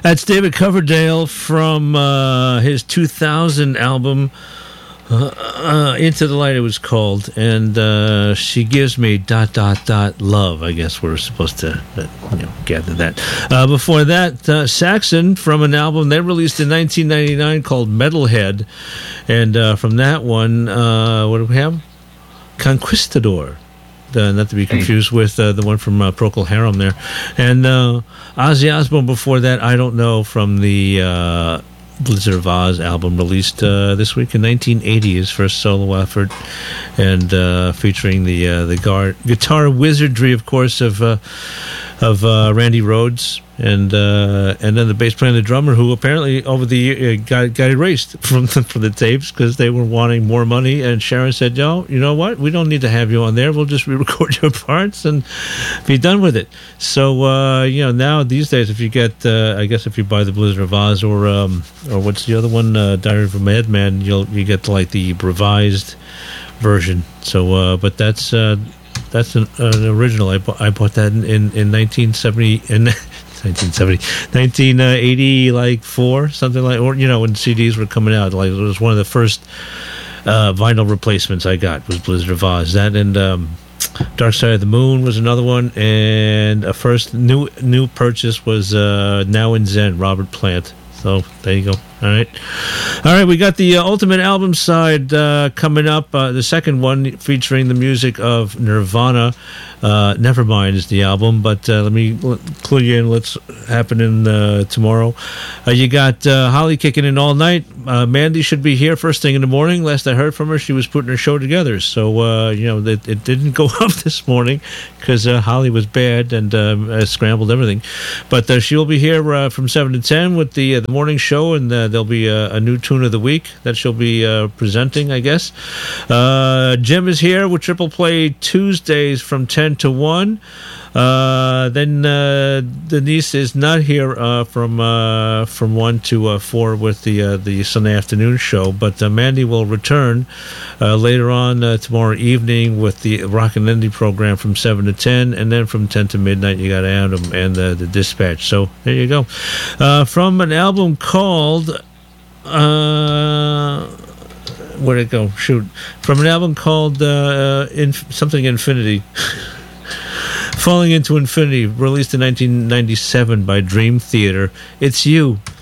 That's David Coverdale from his 2000 album, Into the Light, it was called. And She Gives Me ... Love, I guess we're supposed to gather that. Before that, Saxon from an album they released in 1999 called Metalhead. And from that one, what do we have? Conquistador. Not to be confused with the one from Procol Harum there. And Ozzy Osbourne before that, I Don't Know, from the Blizzard of Oz album released this week in 1980, his first solo effort, and featuring the guitar wizardry, of course, of Randy Rhoads, and then the bass player and the drummer, who apparently over the year got erased from the tapes because they were wanting more money. And Sharon said, "No, you know what? We don't need to have you on there. We'll just re-record your parts and be done with it." So now these days, if you get, I guess if you buy the Blizzard of Oz or what's the other one, Diary of a Madman, you get like the revised version. So, but that's an original. I bought that in 1980, like 4, something like, or when CDs were coming out. Like it was one of the first vinyl replacements I got was Blizzard of Oz. That and Dark Side of the Moon was another one, and a first new purchase was Now and Zen, Robert Plant. So there you go. All right. We got the Ultimate Album side coming up. The second one featuring the music of Nirvana. Nevermind is the album, but let me clue you in what's happening tomorrow. You got Holly kicking in all night. Mandy should be here first thing in the morning. Last I heard from her, she was putting her show together. So it didn't go up this morning because Holly was bad and scrambled everything. But she'll be here from 7 to 10 with the morning show, and there'll be a new tune of the week that she'll be presenting, I guess. Jim is here with Triple Play Tuesdays from 10 to 1. Then Denise is not here from 1 to 4 with the Sunday afternoon show, but Mandy will return later on tomorrow evening with the Rock and Indie program from 7 to 10, and then from 10 to midnight you got Adam and the Dispatch. So there you go. From an album called where'd it go? Shoot. From an album called something Infinity. Falling into Infinity, released in 1997 by Dream Theater. It's You.